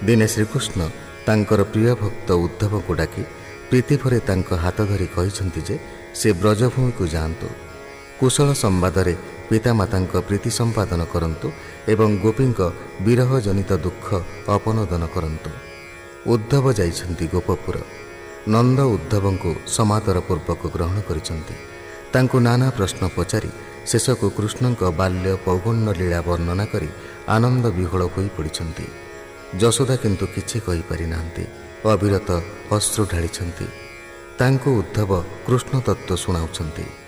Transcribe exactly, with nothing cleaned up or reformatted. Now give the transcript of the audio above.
ଦିନେ ଶ୍ରୀକୃଷ୍ଣ ତାଙ୍କର ପ୍ରିୟ ଭକ୍ତ ଉଦ୍ଧବଙ୍କୁ ଡାକି ପ୍ରୀତି ଭରେ ତାଙ୍କ ହାତ ଧରି କହିଛନ୍ତି ଯେ ସେ ବ୍ରଜଭୂମିକୁ ଯାଆନ୍ତୁ, କୁଶଳ ସମ୍ବାଦରେ ପିତାମାତାଙ୍କ ପ୍ରୀତି ସମ୍ପାଦନ କରନ୍ତୁ ଏବଂ ଗୋପୀଙ୍କ ବିରହ ଜନିତ ଦୁଃଖ ଅପନୋଦନ କରନ୍ତୁ। ଉଦ୍ଧବ ଯାଇଛନ୍ତି ଗୋପପୁର। ନନ୍ଦ ଉଦ୍ଧବଙ୍କୁ ସମାଦର ପୂର୍ବକ ଗ୍ରହଣ କରିଛନ୍ତି। ତାଙ୍କୁ ନାନା ପ୍ରଶ୍ନ ପଚାରି ଶେଷକୁ କୃଷ୍ଣଙ୍କ ବାଲ୍ୟ ପୌଗଣ୍ଡ ଲୀଳା ବର୍ଣ୍ଣନା କରି ଆନନ୍ଦ ବିହ୍ୱଳ ହୋଇ ପଡ଼ିଛନ୍ତି। ଯଶୋଦା କିନ୍ତୁ କିଛି କହିପାରିନାହାନ୍ତି, ଅବିରତ ଅଶ୍ରୁ ଢାଳିଛନ୍ତି। ତାଙ୍କୁ ଉଦ୍ଧବ କୃଷ୍ଣ ତତ୍ତ୍ୱ ଶୁଣାଉଛନ୍ତି।